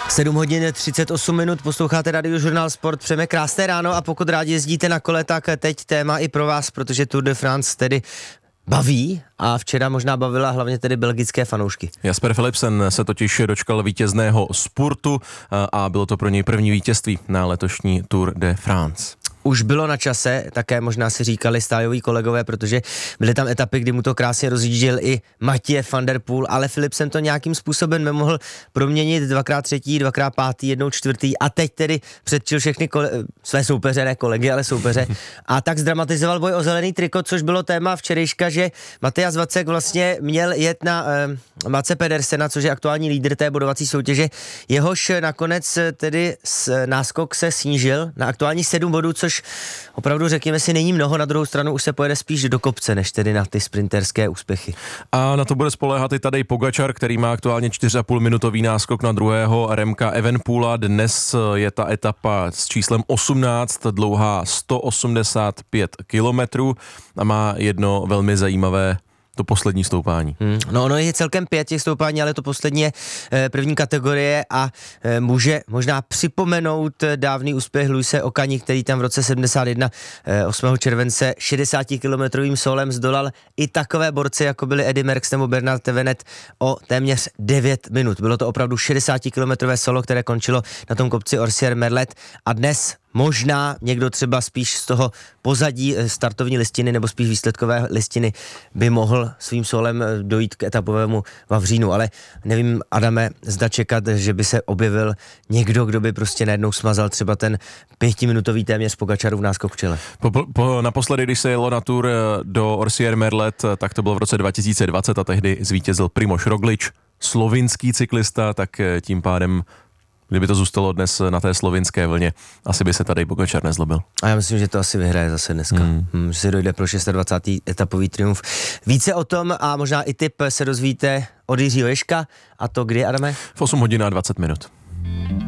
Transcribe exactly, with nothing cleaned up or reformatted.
sedm hodin třicet osm minut, posloucháte Radiožurnál Sport, přejeme krásné ráno a pokud rádi jezdíte na kole, tak teď téma i pro vás, protože Tour de France tedy baví a včera možná bavila hlavně tedy belgické fanoušky. Jasper Philipsen se totiž dočkal vítězného spurtu a bylo to pro něj první vítězství na letošní Tour de France. Už bylo na čase, také možná si říkali stájoví kolegové, protože byly tam etapy, kdy mu to krásně rozjížděl i Mathieu van der Poel, ale Philipsen to nějakým způsobem nemohl proměnit, dvakrát třetí, dvakrát pátý, jednou čtvrtý a teď tedy předčil všechny kole- své soupeře, ne kolegy, ale soupeře a tak zdramatizoval boj o zelený triko, což bylo téma včerejška, že Matthias Vacek vlastně měl jet na eh, Matse Pedersena, což je aktuální lídr té bodovací soutěže, jehož nakonec tedy s, náskok se snížil na aktuální sedm bodů, což opravdu řekněme si není mnoho, na druhou stranu už se pojede spíš do kopce, než tedy na ty sprinterské úspěchy. A na to bude spoléhat i Tadej Pogačar, který má aktuálně čtyři a půl minutový náskok na druhého Remka Evenepoela. Dnes je ta etapa s číslem osmnáct, dlouhá sto osmdesát pět kilometrů a má jedno velmi zajímavé to poslední stoupání. Hmm, no ono je celkem pět těch stoupání, ale to poslední je e, první kategorie a e, může možná připomenout dávný úspěch Luise Okani, který tam v roce sedmdesát jedna e, osmého července šedesátikilometrovým solem zdolal i takové borce, jako byli Eddy Merckx nebo Bernard Tevenet o téměř devět minut. Bylo to opravdu šedesátikilometrové solo, které končilo na tom kopci Orsières-Merlet a dnes možná někdo třeba spíš z toho pozadí startovní listiny nebo spíš výsledkové listiny by mohl svým solem dojít k etapovému Vavřínu, ale nevím, Adame, zda čekat, že by se objevil někdo, kdo by prostě najednou smazal třeba ten pětiminutový téměř Pogačarův náskok v čele. Po, po, naposledy, když se jelo na Tour do Orsières-Merlet, tak to bylo v roce dva tisíce dvacet a tehdy zvítězil Primož Roglič, slovinský cyklista, tak tím pádem kdyby to zůstalo dnes na té slovinské vlně, asi by se tady Pogačar nezlobil. A já myslím, že to asi vyhraje zase dneska. Hmm. Hmm, že si dojde pro dvacátý šestý etapový triumf. Více o tom a možná i tip se dozvíte od Jiřího Ježka. A to kdy, Adame? V osm hodin a dvacet minut.